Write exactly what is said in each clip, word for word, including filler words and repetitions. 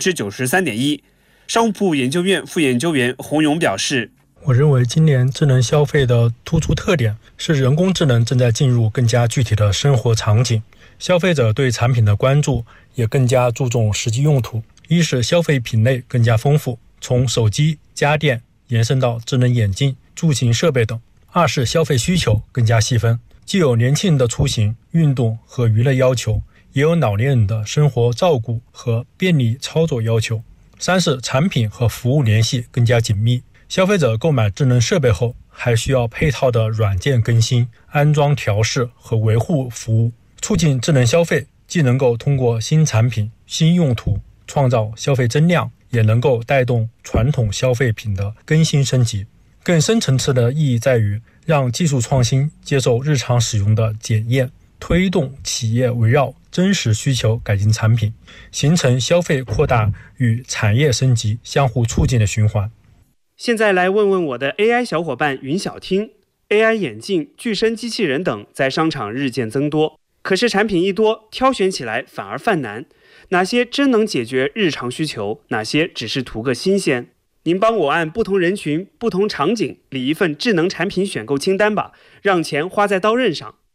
之九十三点一。商务部研究院副研究员洪勇表示， 我认为今年智能消费的突出特点是人工智能正在进入更加具体的生活场景，消费者对产品的关注也更加注重实际用途。一是消费品类更加丰富，从手机、家电延伸到智能眼镜、出行设备等；二是消费需求更加细分，既有年轻人的出行、运动和娱乐要求，也有老年人的生活照顾和便利操作要求；三是产品和服务联系更加紧密，消费者购买智能设备后还需要配套的软件更新、安装调试和维护服务。促进智能消费既能够通过新产品、新用途创造消费增量，也能够带动传统消费品的更新升级。更深层次的意义在于让技术创新接受日常使用的检验，推动企业围绕真实需求改进产品，形成消费扩大与产业升级相互促进的循环。 现在来问问我的 A I 小伙伴云小听。 A I 眼镜、具身机器人等在商场日渐增多，可是产品一多，挑选起来反而犯难。哪些真能解决日常需求，哪些只是图个新鲜？您帮我按不同人群、不同场景理一份智能产品选购清单吧，让钱花在刀刃上。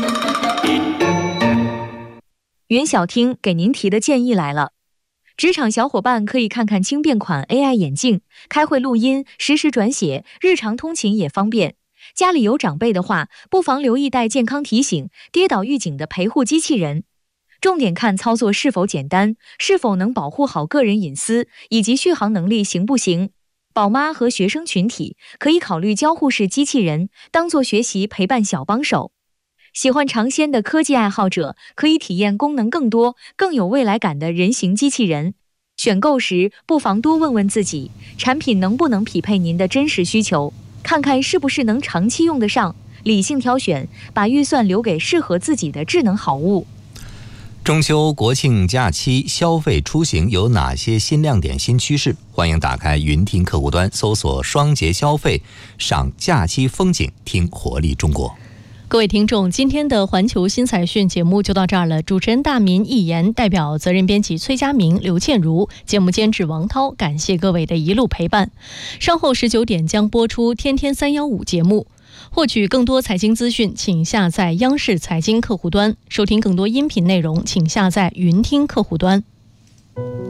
云小听给您提的建议来了。职场小伙伴可以看看轻便款 A I 眼镜，开会录音、实时转写，日常通勤也方便。家里有长辈的话，不妨留意带健康提醒、跌倒预警的陪护机器人。重点看操作是否简单，是否能保护好个人隐私，以及续航能力行不行。宝妈和学生群体可以考虑交互式机器人，当作学习陪伴小帮手。喜欢尝鲜的科技爱好者可以体验功能更多、更有未来感的人形机器人。选购时不妨多问问自己，产品能不能匹配您的真实需求，看看是不是能长期用得上。理性挑选，把预算留给适合自己的智能好物。 中秋国庆假期消费出行有哪些新亮点、新趋势？欢迎打开云听客户端，搜索双节消费，赏假期风景，听活力中国。 各位听众，今天的环球新彩讯节目就到这儿了。主持人大民、一言，代表责任编辑崔佳明、刘倩如，节目监制王涛，感谢各位的一路陪伴。稍后十九点将播出天天三幺五节目。获取更多财经资讯，请下载央视财经客户端；收听更多音频内容，请下载云听客户端。